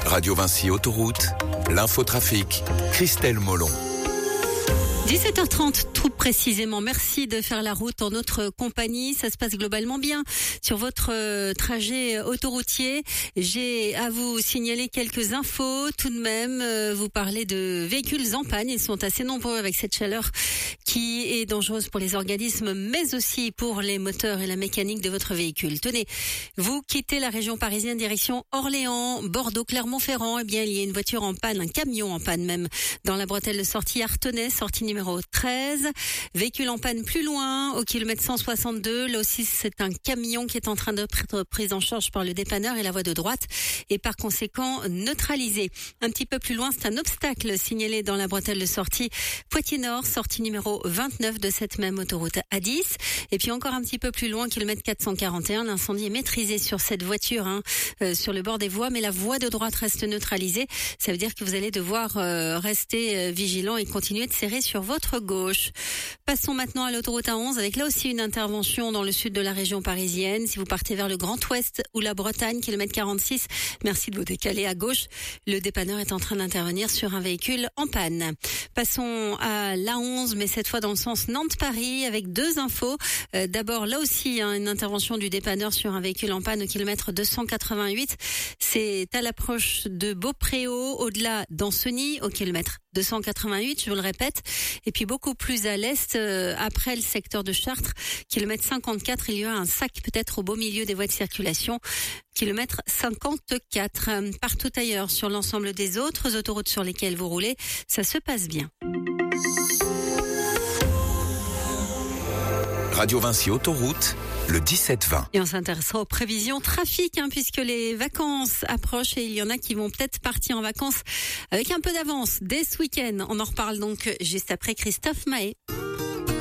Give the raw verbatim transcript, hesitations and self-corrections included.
Radio Vinci Autoroute, l'infotrafic, Christelle Molon. dix-sept heures trente, tout précisément. Merci de faire la route en notre compagnie. Ça se passe globalement bien sur votre euh, trajet autoroutier. J'ai à vous signaler quelques infos. Tout de même, euh, vous parlez de véhicules en panne. Ils sont assez nombreux avec cette chaleur qui est dangereuse pour les organismes, mais aussi pour les moteurs et la mécanique de votre véhicule. Tenez, vous quittez la région parisienne direction Orléans, Bordeaux, Clermont-Ferrand. Eh bien, il y a une voiture en panne, un camion en panne même, dans la bretelle de sortie Artenay, sortie numéro treize. Véhicule en panne plus loin, au kilomètre cent soixante-deux. Là aussi, c'est un camion qui est en train d'être pris en charge par le dépanneur et la voie de droite et par conséquent neutralisé. Un petit peu plus loin, c'est un obstacle signalé dans la bretelle de sortie Poitiers-Nord, sortie numéro vingt-neuf de cette même autoroute A dix. Et puis encore un petit peu plus loin, kilomètre quatre cent quarante et un, l'incendie est maîtrisé sur cette voiture, hein, euh, sur le bord des voies, mais la voie de droite reste neutralisée. Ça veut dire que vous allez devoir euh, rester euh, vigilant et continuer de serrer sur votre gauche. Passons maintenant à l'autoroute A onze avec là aussi une intervention dans le sud de la région parisienne. Si vous partez vers le Grand Ouest ou la Bretagne, kilomètre quarante-six, merci de vous décaler à gauche. Le dépanneur est en train d'intervenir sur un véhicule en panne. Passons à l'A onze, mais cette fois dans le sens Nantes-Paris avec deux infos. Euh, d'abord, là aussi, hein, une intervention du dépanneur sur un véhicule en panne au kilomètre deux cent quatre-vingt-huit. C'est à l'approche de Beaupréau, au-delà d'Ancenis, au kilomètre deux cent quatre-vingt-huit, je vous le répète. Et puis beaucoup plus à l'est, euh, après le secteur de Chartres, kilomètre cinquante-quatre, il y a un sac peut-être au beau milieu des voies de circulation. Kilomètre cinquante-quatre. Partout ailleurs, sur l'ensemble des autres autoroutes sur lesquelles vous roulez, ça se passe bien. Radio Vinci Autoroute, le dix-sept vingt. Et on s'intéressera aux prévisions trafic, hein, puisque les vacances approchent et il y en a qui vont peut-être partir en vacances avec un peu d'avance dès ce week-end. On en reparle donc juste après Christophe Mahé.